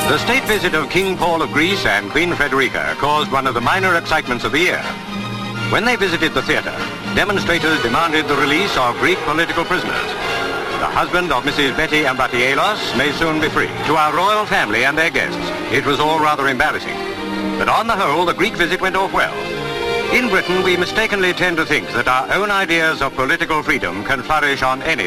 The state visit of King Paul of Greece and Queen Frederica caused one of the minor excitements of the year. When they visited the theatre, demonstrators demanded the release of Greek political prisoners. The husband of Mrs. Betty Ambatielos may soon be free. To our royal family and their guests, it was all rather embarrassing. But on the whole, the Greek visit went off well. In Britain, we mistakenly tend to think that our own ideas of political freedom can flourish on any